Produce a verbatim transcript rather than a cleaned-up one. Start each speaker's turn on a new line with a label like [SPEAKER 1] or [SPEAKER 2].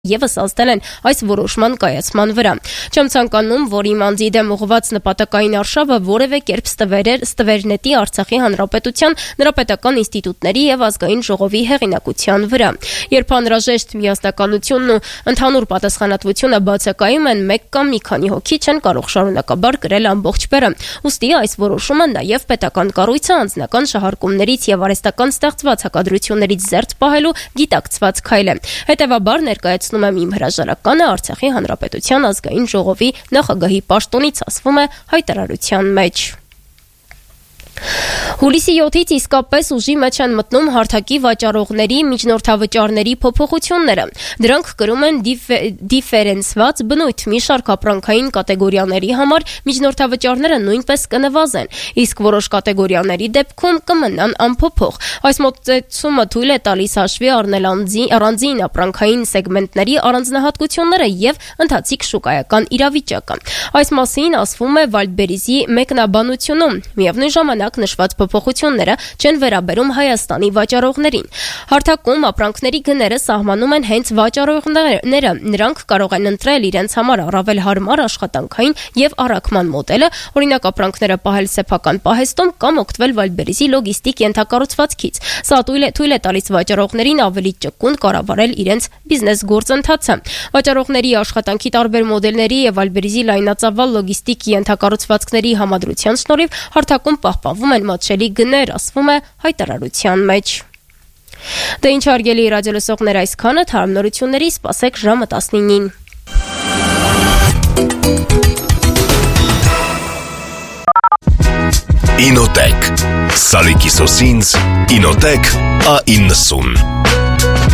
[SPEAKER 1] Եվս ազդել են այս որոշման կայացման վրա։ Չեմ ցանկանում, որ իմ անձի դեմ ուղղված նպատակային արշավը որևէ կերպ ստվեր նետի Արցախի Հանրապետության նրա պետական ինստիտուտների եւ ազգային ժողովի հեղինակության վրա։ Երբ անհրաժեշտ միասնականությունն ու ընդհանուր պատասխանատվությունը բացակայում են, մեկ կամ մի քանի հոգի չեն կարող շարունակաբար կրել ամբողջ բեռը։ Ուստի այս որոշումը նաեւ պետական կառույցը անձնական շահարկումներից եւ արհեստական ստեղծված հակադրություններից զերծ պահելու գիտակցված քայլ է։ Հետևաբար ներկայացնում եմ իմ հրաժարականը Արցախի Հանրապետության ազգային ժողովի նախագահի պաշտոնից, ասվում է հայտարարության մեջ։ Հուլիսի յոթից իսկապես ուժի մեջ են մտնում հարթակի վաճառողների միջնորդավճարների փոփոխությունները։ Դրանք կրում են դիֆերենցված բնույթ։ Մի շարք ապրանքային կատեգորիաների համար միջնորդավճարները նույնպես կնվազեն, իսկ որոշ կատեգորիաների դեպքում կմնան անփոփոխ։ Այս մոտեցումը թույլ է տալիս հաշվի առնել առանձին ապրանքային սեգմենտների առանձնահատկությունները եւ ընթացիկ շուկայական իրավիճակը։ Այս մասին ասվում է Վալդբերիզի մեկնաբանությունում։ Միևնույն ժամանակ նշված փոփոխությունները չեն վերաբերում Հայաստանի վաճառողներին։ Հարթակում ապրանքների գները սահմանում են հենց վաճառողները։ Նրանք կարող են ընտրել իրենց համար առավել հարմար աշխատանքային եւ առաքման մոդելը, օրինակ ապրանքները պահել սեփական պահեստում կամ օգտվել Վալդբերիզի լոգիստիկ ենթակառուցվածքից։ Սա թույլ է թույլ է տալիս վաճառողներին ավելի ճկուն կառավարել իրենց բիզնես գործընթացը։ Վաճառողների աշխատանքի տարբեր մոդելների եւ Վալդբերիզի լայնածավալ լոգիստիկ ենթակառուցվածքների համադրության շնորհիվ հարթակում պահպանվում են մատչելի գներ, ասվում է հայտարարության մեջ։ Դե ինչ հարգելի ռադիոլսողներ, այսքանը, թարմ նորությունների սպասեք ժամը տասնինին։
[SPEAKER 2] Ինոտեք Սալիկի սոսինձ Ինոտեք A իննսուն